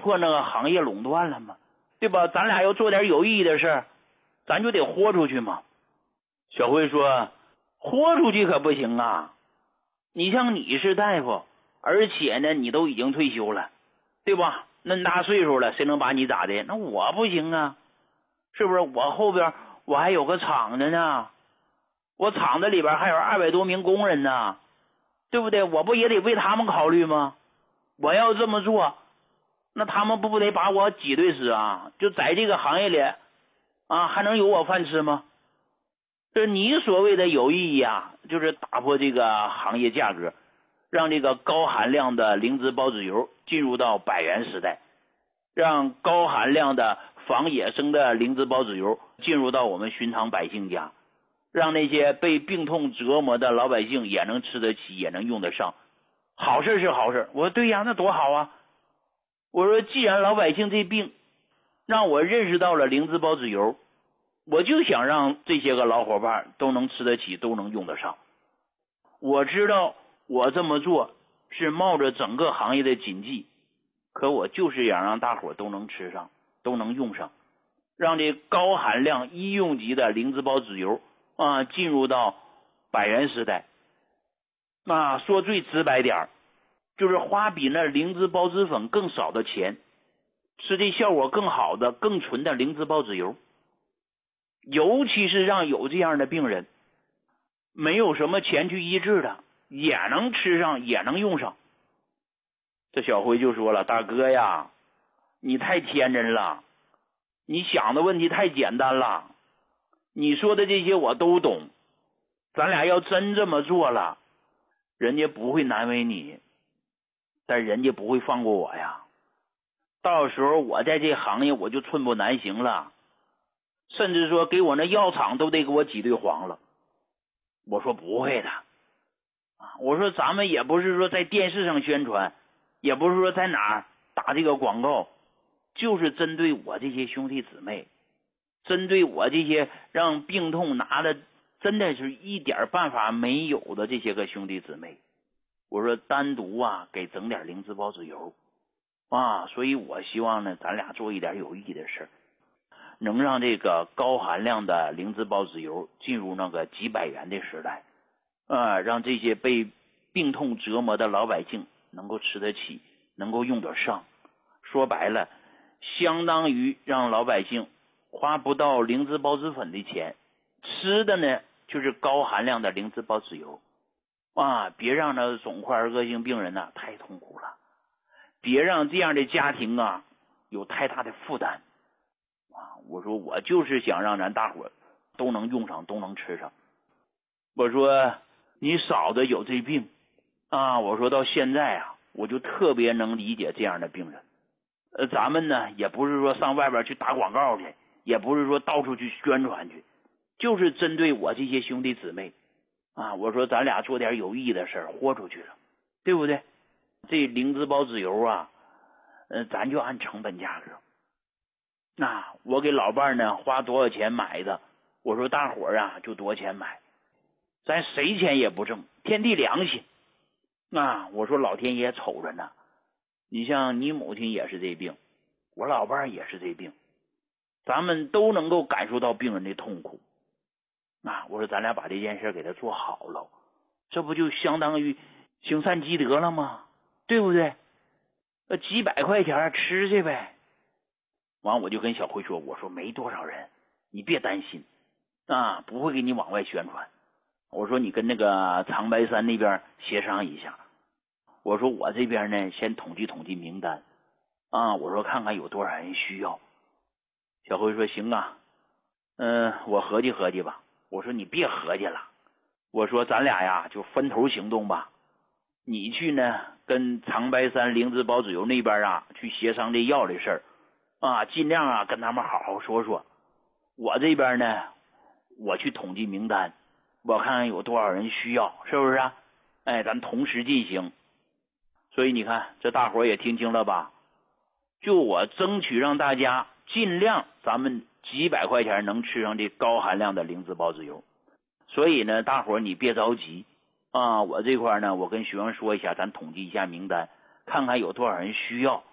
破那个行业垄断了吗？对吧？咱俩要做点有意义的事儿，咱就得豁出去嘛。小辉说，豁出去可不行啊，你像你是大夫，而且呢你都已经退休了，对吧？那么大岁数了，谁能把你咋的？那我不行啊，是不是？我后边我还有个厂子呢，我厂子里边还有200多名工人呢，对不对？我不也得为他们考虑吗？我要这么做，那他们不得把我挤兑死啊？就在这个行业里啊，还能有我饭吃吗？这你所谓的有意义啊，就是打破这个行业价格，让这个高含量的灵芝孢子油进入到100元时代，让高含量的仿野生的灵芝孢子油进入到我们寻常百姓家，让那些被病痛折磨的老百姓也能吃得起，也能用得上。好事是好事，我说对呀，那多好啊！我说既然老百姓这病让我认识到了灵芝孢子油，我就想让这些个老伙伴都能吃得起，都能用得上。我知道我这么做是冒着整个行业的谨记，可我就是想让大伙都能吃上，都能用上，让这高含量医用级的灵芝孢子油啊进入到100元时代。啊，说最直白点，就是花比那灵芝孢子粉更少的钱，吃这效果更好的更纯的灵芝孢子油。尤其是让有这样的病人没有什么钱去医治的，也能吃上，也能用上。这小辉就说了，大哥呀，你太天真了，你想的问题太简单了，你说的这些我都懂，咱俩要真这么做了，人家不会难为你，但人家不会放过我呀，到时候我在这行业我就寸步难行了，甚至说给我那药厂都得给我挤兑黄了。我说不会的，我说咱们也不是说在电视上宣传，也不是说在哪儿打这个广告，就是针对我这些兄弟姊妹，针对我这些让病痛拿的真的是一点办法没有的这些个兄弟姊妹，我说单独啊给整点灵芝孢子油啊，所以我希望呢咱俩做一点有意义的事，能让这个高含量的灵芝孢子油进入那个几百元的时代，让这些被病痛折磨的老百姓能够吃得起，能够用得上。说白了，相当于让老百姓花不到灵芝孢子粉的钱，吃的呢就是高含量的灵芝孢子油啊！别让那肿块恶性病人呢太痛苦了，别让这样的家庭啊有太大的负担啊！我说我就是想让咱大伙都能用上，都能吃上。我说你嫂子有这病啊，我说到现在啊，我就特别能理解这样的病人。咱们呢也不是说上外边去打广告去，也不是说到处去宣传去，就是针对我这些兄弟姊妹啊，我说咱俩做点有意义的事儿，豁出去了，对不对？这灵芝孢子油啊，咱就按成本价格。那我给老伴呢花多少钱买的，我说大伙儿啊就多少钱买，咱谁钱也不挣，天地良心啊！我说老天爷瞅着呢，你像你母亲也是这病，我老伴也是这病，咱们都能够感受到病人的痛苦啊！我说咱俩把这件事给他做好了，这不就相当于行善积德了吗？对不对？几百块钱吃去呗。完我就跟小辉说，我说没多少人，你别担心啊，不会给你往外宣传。我说你跟那个长白山那边协商一下，我说我这边呢先统计统计名单啊，我说看看有多少人需要。小辉说行啊，我合计合计吧。我说你别合计了，我说咱俩呀就分头行动吧。你去呢跟长白山灵芝孢子油那边啊去协商这药的事儿啊，尽量啊跟他们好好说说。我这边呢我去统计名单，我看看有多少人需要，是不是啊？咱同时进行。所以你看这大伙也听清了吧，就我争取让大家尽量咱们几百块钱能吃上这高含量的灵芝孢子油。所以呢大伙你别着急啊，我这块呢我跟学生说一下，咱统计一下名单，看看有多少人需要